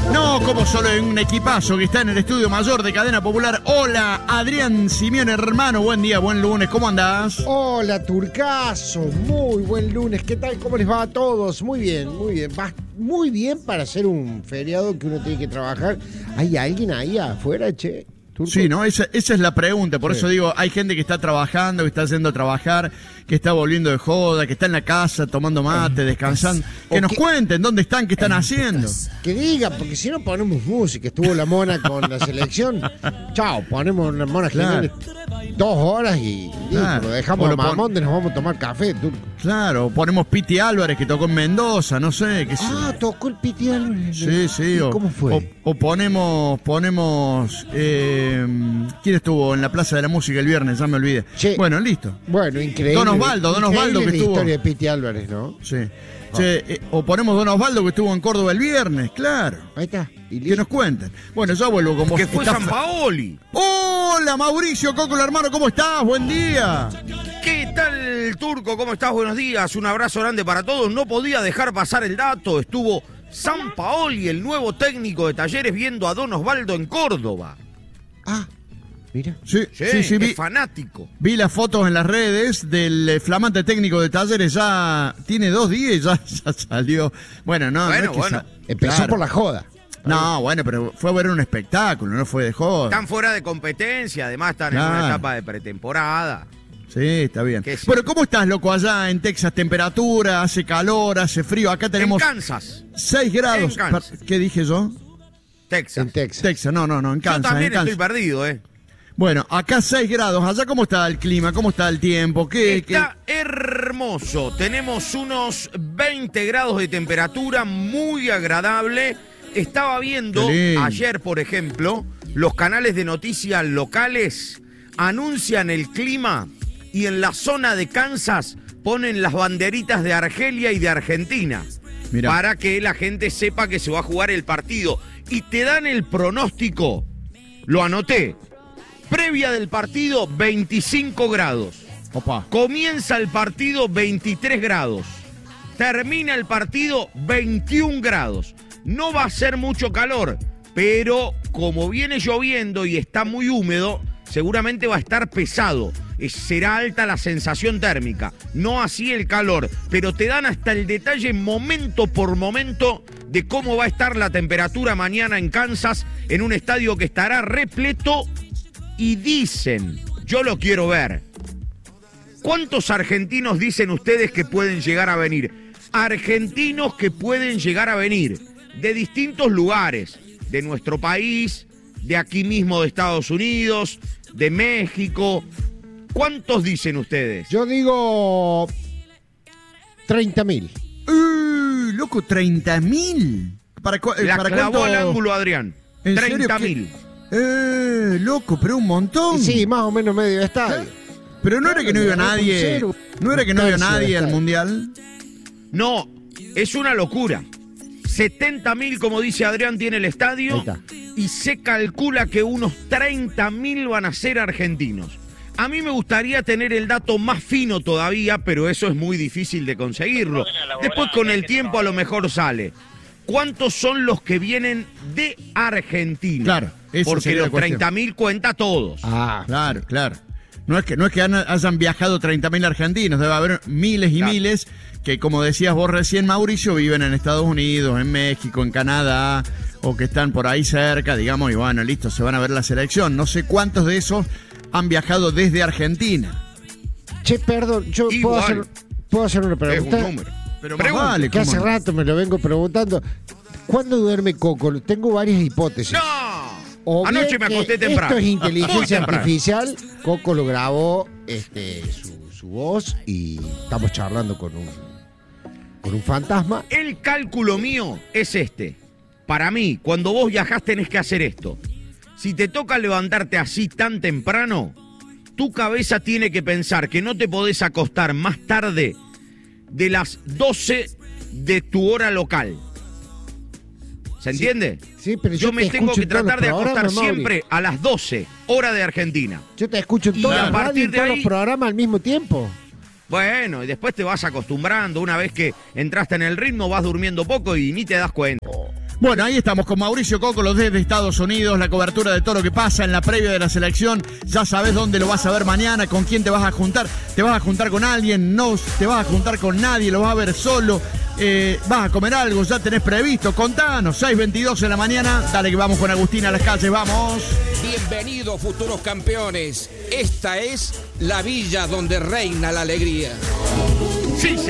No, como solo en un equipazo que está en el estudio mayor de Cadena Popular. Hola, Adrián Simeón, hermano. Buen día, buen lunes. ¿Cómo andás? Hola, Turcaso. Muy buen lunes. ¿Qué tal? ¿Cómo les va a todos? Muy bien, muy bien. Va muy bien para hacer un feriado que uno tiene que trabajar. ¿Hay alguien ahí afuera, che? ¿Turco? Sí, ¿no? Esa es la pregunta. Por Sí. eso digo, hay gente que está trabajando, que está yendo a trabajar, que está volviendo de joda, que está en la casa tomando mate, descansando. Que nos cuenten dónde están, qué están haciendo. Que diga, porque si no ponemos música. Estuvo la mona con la selección. Chao, ponemos la mona Claro. Jiménez 2 horas y Claro. lo dejamos O lo a Mamonde, nos vamos a tomar café, Turco. Claro, ponemos Piti Álvarez, que tocó en Mendoza, no sé, qué sé. Tocó el Piti Álvarez. Sí, sí. ¿Y cómo fue? O ponemos, ¿quién estuvo en la Plaza de la Música el viernes? Ya me olvidé. Sí. Bueno, listo. Bueno, increíble. Don Osvaldo Increíble que la estuvo. historia de Piti Álvarez, ¿no? Sí. Che, o ponemos Don Osvaldo que estuvo en Córdoba el viernes, claro. Ahí está. Y Que nos cuenten. Bueno, ya vuelvo con vos. Que fue Está- Sampaoli. Hola, Mauricio Coco, hermano, ¿cómo estás? Buen día. ¿Qué tal, Turco? ¿Cómo estás? Buenos días. Un abrazo grande para todos. No podía dejar pasar el dato. Estuvo Sampaoli, el nuevo técnico de Talleres, viendo a Don Osvaldo en Córdoba. Mira. Sí, Sí, vi, es fanático. vi las fotos en las redes del flamante técnico de Talleres. Ya tiene 2 días y ya salió. Bueno, no, Bueno, no es que bueno. Empezó claro. por la joda. No, bueno, pero fue a ver un espectáculo, no fue de joda. Están fuera de competencia, además están en Claro. una etapa de pretemporada. Sí, está bien. Que sí. Bueno, ¿cómo estás, loco, allá en Texas? Temperatura, hace calor, hace frío. Acá tenemos En Kansas, 6 grados. En Kansas. ¿Qué dije yo? Texas. En Texas. Texas, no, en Yo Kansas. también en estoy Kansas. perdido, ¿eh? Bueno, acá 6 grados. Allá, ¿cómo está el clima? ¿Cómo está el tiempo? ¿Qué? Está hermoso. Tenemos unos 20 grados de temperatura, muy agradable. Estaba viendo Qué lindo. ayer, por ejemplo, los canales de noticias locales anuncian el clima y en la zona de Kansas ponen las banderitas de Argelia y de Argentina. Mirá. Para que la gente sepa que se va a jugar el partido. Y te dan el pronóstico. Lo anoté. Previa del partido, 25 grados. Opa. Comienza el partido 23 grados. Termina el partido 21 grados. No va a ser mucho calor, pero como viene lloviendo y está muy húmedo, seguramente va a estar pesado. Será alta la sensación térmica, no así el calor, pero te dan hasta el detalle momento por momento de cómo va a estar la temperatura mañana en Kansas, en un estadio que estará repleto y dicen, yo lo quiero ver. ¿Cuántos argentinos dicen ustedes que pueden llegar a venir? Argentinos que pueden llegar a venir de distintos lugares, de nuestro país, de aquí mismo de Estados Unidos, de México. ¿Cuántos dicen ustedes? Yo digo 30.000. Loco, 30.000. ¿Para La clavó cuánto? al ángulo, Adrián. ¿En serio? 30.000. Loco, pero un montón. Sí, más o menos medio estadio. Pero no era que no iba Claro, nadie. un No era que no iba tercio nadie de al estadio. mundial. No, es una locura. 70.000, como dice Adrián, tiene el Ahí estadio está. y se calcula que unos 30.000 van a ser argentinos. A mí me gustaría tener el dato más fino todavía, pero eso es muy difícil de conseguirlo. Después con el tiempo a lo mejor sale. ¿Cuántos son los que vienen de Argentina? Claro, esa porque sería la los cuestión. 30.000 cuenta a todos. Claro. No es que hayan viajado 30.000 argentinos, debe haber miles y Claro. miles que, como decías vos recién, Mauricio, viven en Estados Unidos, en México, en Canadá, o que están por ahí cerca, digamos, y bueno, listo, se van a ver la selección. No sé cuántos de esos han viajado desde Argentina. Che, perdón, yo puedo Igual. hacer una Es pregunta. un número. Pero más Pregunta. vale, Que ¿cómo hace no? rato me lo vengo preguntando. ¿Cuándo duerme Coco? Tengo varias hipótesis. ¡No! O Anoche bien me acosté que temprano. Esto es Muy inteligencia temprano. artificial. Coco lo grabó su voz y estamos charlando con un fantasma. El cálculo mío es este. Para mí, cuando vos viajás tenés que hacer esto. Si te toca levantarte así tan temprano, tu cabeza tiene que pensar que no te podés acostar más tarde de las 12 de tu hora local. ¿Se entiende? Sí, pero Yo te me tengo escucho que en todos tratar los de acostar programas, Mauri. siempre a las 12, hora de Argentina. Yo te escucho en Y toda a la partir radio, en de todos ahí- los programas al mismo tiempo. Bueno, y después te vas acostumbrando. Una vez que entraste en el ritmo, vas durmiendo poco y ni te das cuenta. Bueno, ahí estamos con Mauricio Cocolo desde Estados Unidos, la cobertura de todo lo que pasa en la previa de la selección. Ya sabes dónde lo vas a ver mañana, con quién te vas a juntar. ¿Te vas a juntar con alguien? No te vas a juntar con nadie, lo vas a ver solo. ¿Vas a comer algo? ¿Ya tenés previsto? Contanos, 6:22 de la mañana. Dale que vamos con Agustín a las calles, vamos. Bienvenidos, futuros campeones. Esta es la villa donde reina la alegría. Sí,